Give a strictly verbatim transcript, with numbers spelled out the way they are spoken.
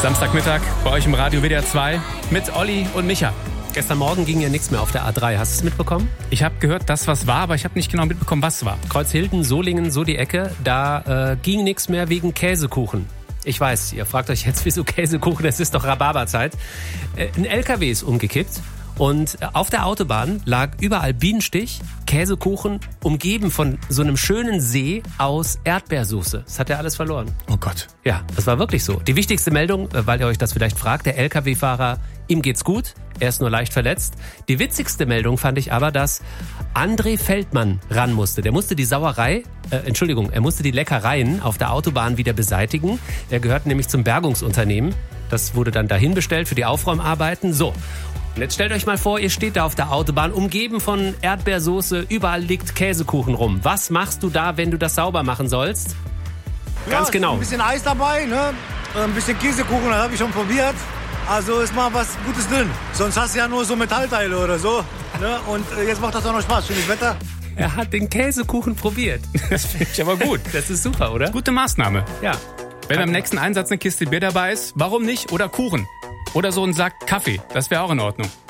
Samstagmittag bei euch im Radio W D R zwei mit Olli und Micha. Gestern Morgen ging ja nichts mehr auf der A drei. Hast du es mitbekommen? Ich habe gehört, dass was war, aber ich habe nicht genau mitbekommen, was war. Kreuzhilden, Solingen, so die Ecke, da äh, ging nichts mehr wegen Käsekuchen. Ich weiß, ihr fragt euch jetzt, wieso Käsekuchen, es ist doch Rhabarberzeit. Äh, ein L K W ist umgekippt und auf der Autobahn lag überall Bienenstich, Käsekuchen, umgeben von so einem schönen See aus Erdbeersoße. Das hat er alles verloren. Oh Gott. Ja, das war wirklich so. Die wichtigste Meldung, weil ihr euch das vielleicht fragt, der L K W-Fahrer, ihm geht's gut, er ist nur leicht verletzt. Die witzigste Meldung fand ich aber, dass André Feldmann ran musste. Der musste die Sauerei, äh, Entschuldigung, er musste die Leckereien auf der Autobahn wieder beseitigen. Er gehört nämlich zum Bergungsunternehmen. Das wurde dann dahin bestellt für die Aufräumarbeiten. So. Und jetzt stellt euch mal vor, ihr steht da auf der Autobahn, umgeben von Erdbeersoße, überall liegt Käsekuchen rum. Was machst du da, wenn du das sauber machen sollst? Ganz ja, genau. Ein bisschen Eis dabei, ne? Ein bisschen Käsekuchen, das habe ich schon probiert. Also ist mal was Gutes drin. Sonst hast du ja nur so Metallteile oder so. Ne? Und jetzt macht das auch noch Spaß. Schönes Wetter. Er hat den Käsekuchen probiert. Das finde ich aber gut. Das ist super, oder? Gute Maßnahme. Ja. Wenn beim nächsten Einsatz eine Kiste Bier dabei ist, warum nicht? Oder Kuchen. Oder so ein Sack Kaffee. Das wäre auch in Ordnung.